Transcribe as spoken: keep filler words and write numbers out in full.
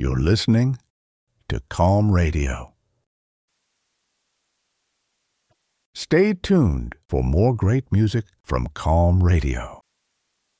You're listening to Calm Radio. Stay tuned for more great music from Calm Radio.